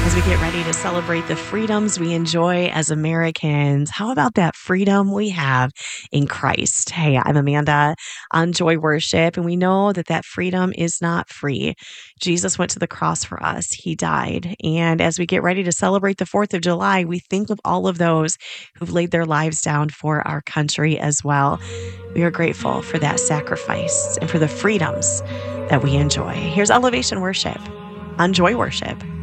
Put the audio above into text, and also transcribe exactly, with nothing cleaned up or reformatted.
As we get ready to celebrate the freedoms we enjoy as Americans, how about that freedom we have in Christ? Hey, I'm Amanda on Joy Worship, and we know that that freedom is not free. Jesus went to the cross for us. He died. And as we get ready to celebrate the fourth of July, we think of all of those who've laid their lives down for our country as well. We are grateful for that sacrifice and for the freedoms that we enjoy. Here's Elevation Worship on Joy Worship.